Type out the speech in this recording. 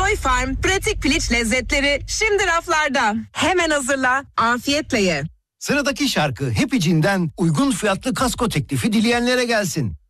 Joy Farm pratik piliç lezzetleri şimdi raflarda. Hemen hazırla, afiyetle ye. Sıradaki şarkı Happy Jean'den uygun fiyatlı kasko teklifi dileyenlere gelsin.